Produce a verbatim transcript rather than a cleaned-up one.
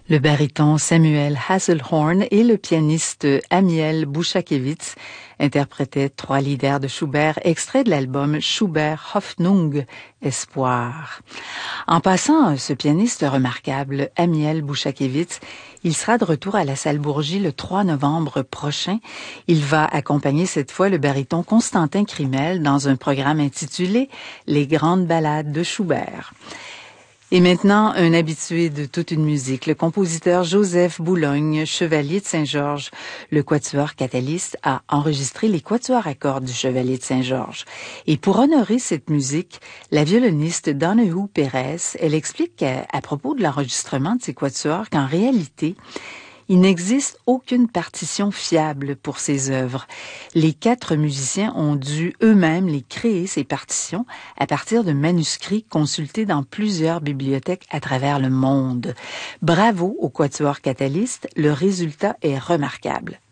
Le baryton Samuel Hasselhorn et le pianiste Amiel Bouchakevitz interprétaient trois leaders de Schubert, extraits de l'album Schubert Hoffnung, Espoir. En passant, ce pianiste remarquable, Amiel Bouchakevitz, il sera de retour à la Salle Bourgie le trois novembre prochain. Il va accompagner cette fois le baryton Constantin Crimel dans un programme intitulé « Les grandes ballades de Schubert ». Et maintenant, un habitué de toute une musique, le compositeur Joseph Boulogne, chevalier de Saint-Georges. Le quatuor Catalyst a enregistré les quatuors à cordes du chevalier de Saint-Georges. Et pour honorer cette musique, la violoniste Donahue Perez, elle explique à, à propos de l'enregistrement de ces quatuors qu'en réalité, il n'existe aucune partition fiable pour ces œuvres. Les quatre musiciens ont dû eux-mêmes les créer, ces partitions, à partir de manuscrits consultés dans plusieurs bibliothèques à travers le monde. Bravo au quatuor Catalyst, le résultat est remarquable.